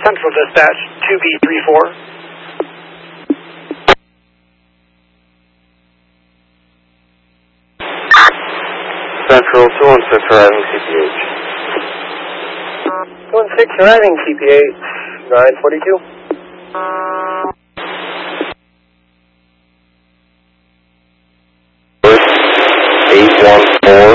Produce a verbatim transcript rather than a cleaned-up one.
Central Dispatch, two B three four. Central two one six arriving C P H. two one six arriving C P H, nine forty-two. eight one four